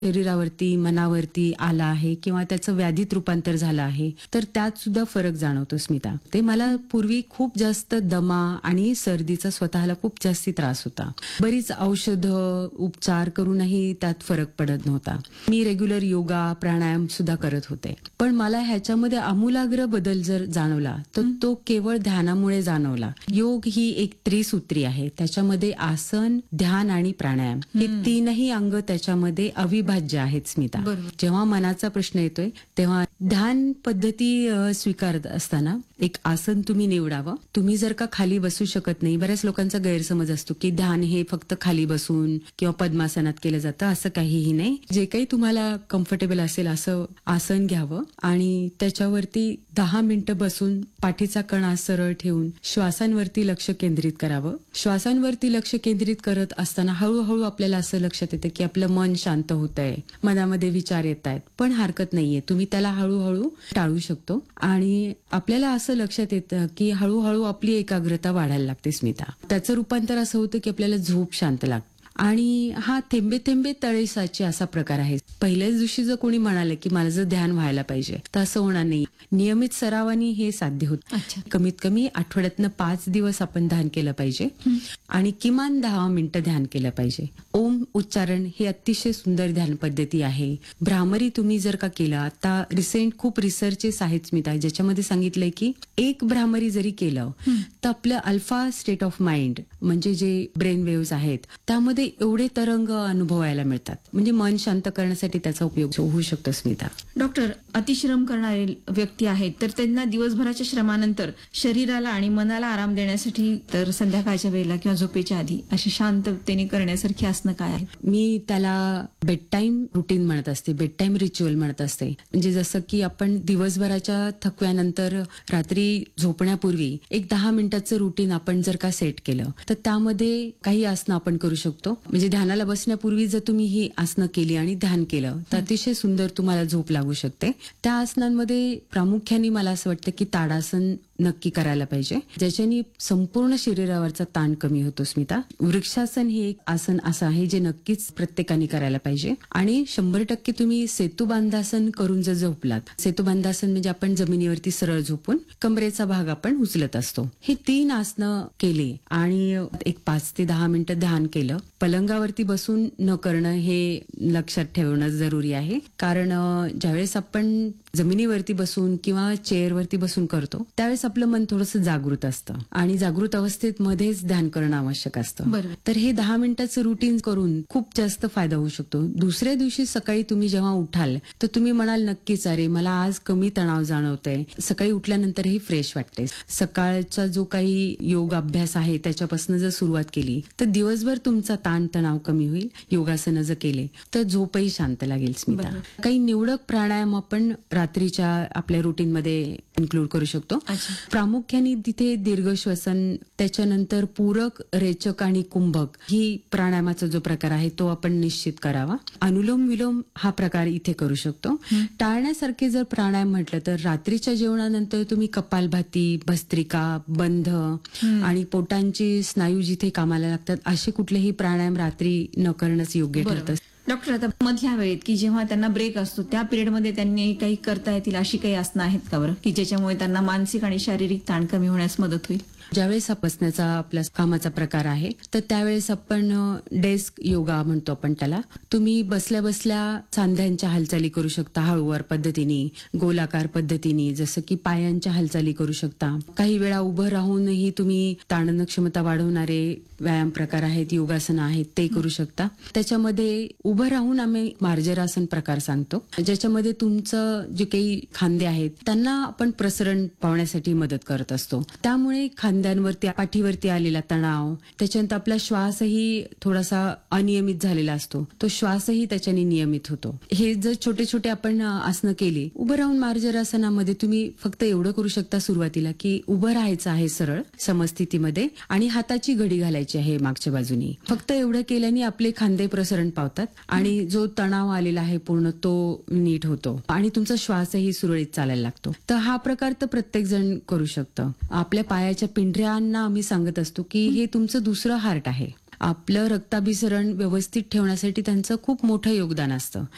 शरीरावरती, मनावरती आला आहे किंवा त्याचं व्याधीत रूपांतर झालं आहे, तर त्यात सुद्धा फरक जाणवतो स्मिता. ते मला पूर्वी खूप जास्त दमा आणि सर्दीचा स्वतःला खूप जास्ती त्रास होता. बरीच औषधं, उपचार करूनही त्यात फरक पडत नव्हता. मी रेग्युलर योगा, प्राणायाम सुद्धा करत होते. पण मला ह्याच्यामध्ये आमूलाग्र बदल जर जाणवला, तर तो केवळ ध्यानामुळे जाणवला. योग ही एक त्रिसूत्री आहे. त्याच्यामध्ये आसन, ध्यान आणि प्राणायाम हे तीनही अंग त्याच्यामध्ये अविभाज्य आहेत स्मिता. जेव्हा मनाचा प्रश्न येतोय तेव्हा ध्यान पद्धती स्वीकारत असताना एक आसन तुम्ही निवडावं. तुम्ही जर का खाली बसू शकत नाही, बऱ्याच लोकांचा गैरसमज असतो की ध्यान हे फक्त खाली बसून किंवा पद्मासनात केलं जातं, असं काहीही नाही. जे काही तुम्हाला कम्फर्टेबल असेल असं आसन घ्यावं आणि त्याच्यावरती 10 मिनिटं बसून पाठीचा कणा सरळ ठेवून श्वासांवरती लक्ष केंद्रित करावं. श्वासांवरती लक्ष केंद्रित करत असताना हळूहळू आपल्याला असं लक्षात येतं की आपलं मन शांत होतंय, मनामध्ये विचार येत आहेत, पण हरकत नाहीये. तुम्ही त्याला हळूहळू टाळू शकतो आणि आपल्याला असं लक्षात येतं की हळूहळू आपली एकाग्रता वाढायला लागते स्मिता. त्याचं रूपांतर असं होतं की आपल्याला झोप शांत लागते. आणि हा थेंबे थेंबे तळे साचे असा प्रकार आहे. पहिल्याच दिवशी जर कोणी म्हणाले की माझं ध्यान व्हायला पाहिजे, तर असं होणार नाही. नियमित सरावानी हे साध्य होत. कमीत कमी आठवड्यातनं 5 दिवस आपण ध्यान केलं पाहिजे आणि किमान 10 मिनिटं ध्यान केलं पाहिजे. ओम उच्चारण ही अतिशय सुंदर ध्यान पद्धती आहे. भ्रामरी तुम्ही जर का केलं, आता रिसेंट खूप रिसर्चेस आहेत स्मिता, ज्याच्यामध्ये सांगितलंय की एक भ्रामरी जरी केलं तर आपलं अल्फा स्टेट ऑफ माइंड म्हणजे जे ब्रेन वेव्हज आहेत त्यामध्ये एवढे तरंग अनुभवायला मिळतात. म्हणजे मन शांत करण्यासाठी त्याचा उपयोग होऊ शकतो स्मिता. डॉक्टर, अतिश्रम करणारे व्यक्ती आहेत तर त्यांना दिवसभराच्या श्रमानंतर शरीराला आणि मनाला आराम देण्यासाठी तर संध्याकाळच्या वेळेला किंवा झोपेच्या आधी अशी शांततेने करण्यासारखी आसनं काय आहेत? मी त्याला बेड टाइम रुटीन म्हणत असते, बेड टाइम रिच्युअल म्हणत असते. म्हणजे जसं की आपण दिवसभराच्या थकव्यानंतर रात्री झोपण्यापूर्वी एक 10 मिनिटाचं रुटीन आपण जर का सेट केलं तर त्यामध्ये काही आसनं आपण करू शकतो. म्हणजे ध्यानाला बसण्यापूर्वी जर तुम्ही ही आसनं केली आणि ध्यान केलं तर अतिशय सुंदर तुम्हाला झोप लागू शकते. त्या आसनांमध्ये प्रामुख्याने मला असं वाटतं की ताडासन नक्की करायला पाहिजे, ज्याच्याने संपूर्ण शरीरावरचा ताण कमी होतो स्मिता. वृक्षासन हे एक आसन असं आहे जे नक्कीच प्रत्येकाने करायला पाहिजे. आणि 100% तुम्ही सेतुबांधासन करून जर झोपलात, सेतुबांधासन म्हणजे आपण जमिनीवरती सरळ झोपून कमरेचा भाग आपण उचलत असतो, हे 3 आसनं केली आणि एक 5 ते 10 मिनिटं ध्यान केलं. पलंगावरती बसून न करणं हे लक्षात ठेवणं जरुरी आहे. कारण ज्यावेळेस आपण जमिनीवरती बसून किंवा चेअरवरती बसून करतो त्यावेळेस आपलं मन थोडंसं जागृत असतं आणि जागृत अवस्थेत मध्येच ध्यान करणं आवश्यक असतं. तर हे 10 मिनिटाचं रुटीन करून खूप जास्त फायदा होऊ शकतो. दुसऱ्या दिवशी सकाळी तुम्ही जेव्हा उठाल तर तुम्ही म्हणाल नक्कीच अरे मला आज कमी तणाव जाणवतोय. सकाळी उठल्यानंतरही फ्रेश वाटते. सकाळचा जो काही योग अभ्यास आहे त्याच्यापासून जर सुरुवात केली तर दिवसभर तुमचा ताण तणाव कमी होईल. योगासनं जर केले तर झोपही शांत लागेल स्मिता. काही निवडक प्राणायाम आपण रात्रीच्या आपल्या रुटीन मध्ये इन्क्लूड करू शकतो. प्रामुख्याने तिथे दीर्घ श्वसन, त्याच्यानंतर पूरक, रेचक आणि कुंभक ही प्राणायामाचा जो प्रकार आहे तो आपण निश्चित करावा. अनुलोम विलोम हा प्रकार इथे करू शकतो. टाळण्यासारखे जर प्राणायाम म्हटलं तर रात्रीच्या जेवणानंतर तुम्ही कपालभाती, भस्त्रिका, बंध आणि पोटांची स्नायू जिथे कामाला लागतात असे कुठलेही प्राणायाम रात्री न करणंच योग्य ठरतं. डॉक्टर, आता मधल्या वेळेत की जेव्हा त्यांना ब्रेक असतो त्या पिरियडमध्ये त्यांनी काही करता येतील अशी काही आसनं आहेत का बरं, की ज्याच्यामुळे त्यांना मानसिक आणि शारीरिक ताण कमी होण्यास मदत होईल? ज्यावेळेस हा बसण्याचा आपल्या कामाचा प्रकार आहे तर त्यावेळेस आपण डेस्क योगा म्हणतो आपण त्याला. तुम्ही बसल्या बसल्या सांध्यांच्या हालचाली करू शकता, हळूवार पद्धतीने, गोलाकार पद्धतीने, जसं की पायांच्या हालचाली करू शकता. काही वेळा उभं राहूनही तुम्ही ताणन क्षमता वाढवणारे व्यायाम प्रकार आहेत, योगासनं आहेत, ते करू शकता. त्याच्यामध्ये उभं राहून आम्ही मार्जरासन प्रकार सांगतो, ज्याच्यामध्ये तुमचं जे काही खांदे आहेत त्यांना आपण प्रसरण पावण्यासाठी मदत करत असतो. त्यामुळे खांद्यांवरती, पाठीवरती आलेला तणाव, त्याच्यानंतर आपला श्वासही थोडासा अनियमित झालेला असतो, तो श्वासही त्याच्याने नियमित होतो. हे जर छोटे छोटे आपण आसनं केली, उभं राहून मार्जरासनामध्ये तुम्ही फक्त एवढं करू शकता सुरुवातीला की उभं राहायचं आहे सरळ समस्थितीमध्ये आणि हाताची घडी घालायची आहे मागच्या बाजूनी. फक्त एवढं केल्याने आपले खांदे प्रसरण पावतात आणि जो तणाव आलेला आहे पूर्ण तो नीट होतो आणि तुमचा श्वासही सुरळीत चालायला लागतो. तर हा प्रकार तर प्रत्येक जण करू शकतं. आपल्या पायाच्या पिंढऱ्यांना आम्ही सांगत असतो की हे तुमचं दुसरं हार्ट आहे. आपलं रक्ताभिसरण व्यवस्थित ठेवण्यासाठी त्यांचं खूप मोठं योगदान असतं.